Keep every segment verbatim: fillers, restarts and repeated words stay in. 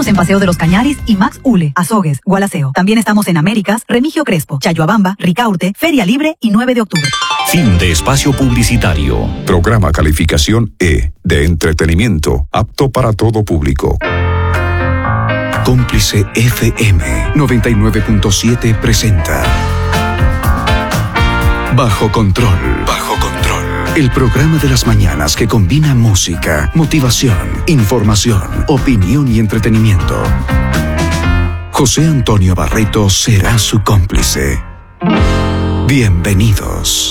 en Paseo de los Cañaris y Max Ule, Azogues, Gualaceo. También estamos en Américas, Remigio Crespo, Chayuabamba, Ricaurte, Feria Libre y nueve de octubre. Fin de espacio publicitario. Programa calificación E, de entretenimiento, apto para todo público. Cómplice F M noventa y nueve punto siete presenta Bajo Control. Bajo Control. El programa de las mañanas que combina música, motivación, información, opinión y entretenimiento. José Antonio Barreto será su cómplice. Bienvenidos.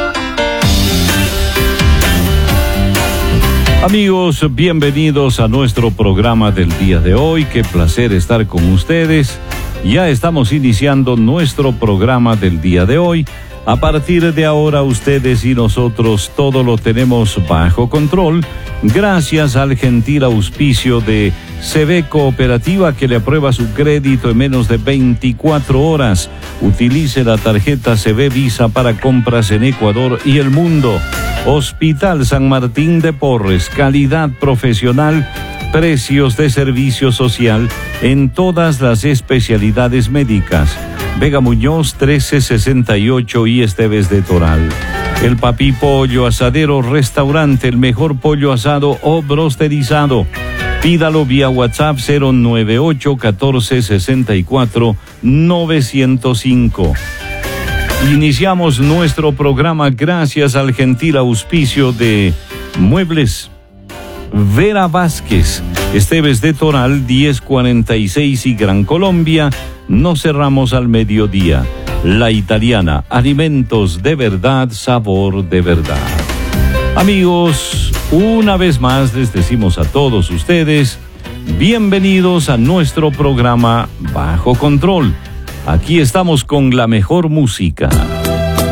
Amigos, bienvenidos a nuestro programa del día de hoy. Qué placer estar con ustedes. Ya estamos iniciando nuestro programa del día de hoy. A partir de ahora, ustedes y nosotros todo lo tenemos bajo control, gracias al gentil auspicio de C B Cooperativa, que le aprueba su crédito en menos de veinticuatro horas. Utilice la tarjeta C B Visa para compras en Ecuador y el mundo. Hospital San Martín de Porres, calidad profesional, precios de servicio social en todas las especialidades médicas. Vega Muñoz trece sesenta y ocho y Esteves de Toral. El Papi Pollo Asadero Restaurante, el mejor pollo asado o brosterizado. Pídalo vía WhatsApp cero nueve ocho uno cuatro seis cuatro nueve cero cinco. Iniciamos nuestro programa gracias al gentil auspicio de Muebles Vera Vázquez, Esteves de Toral, diez cuarenta y seis y Gran Colombia. No cerramos al mediodía. La Italiana, alimentos de verdad, sabor de verdad. Amigos, una vez más les decimos a todos ustedes, bienvenidos a nuestro programa Bajo Control. Aquí estamos con la mejor música.